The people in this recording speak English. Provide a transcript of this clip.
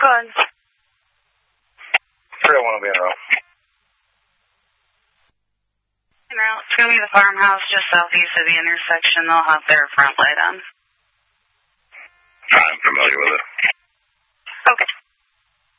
ahead. 301 will be en route. En route. It's going to be the farmhouse just southeast of the intersection. They'll have their front light on. I'm familiar with it. Okay.